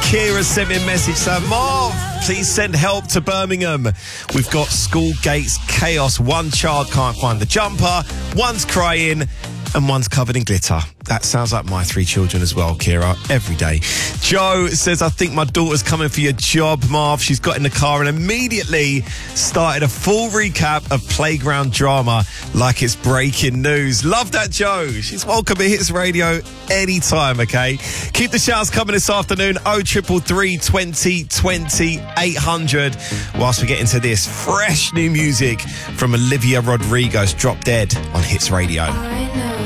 Kira sent me a message saying, Marv, please send help to Birmingham. We've got school gates chaos. One child can't find the jumper, one's crying, and one's covered in glitter. That sounds like my 3 children as well, Kira, every day. Joe says, I think my daughter's coming for your job, Marv. She's got in the car and immediately started a full recap of playground drama like it's breaking news. Love that, Joe. She's welcome at Hits Radio anytime, okay? Keep the shouts coming this afternoon, 0333 20 20 800. Whilst we get into this fresh new music from Olivia Rodrigo's Drop Dead on Hits Radio.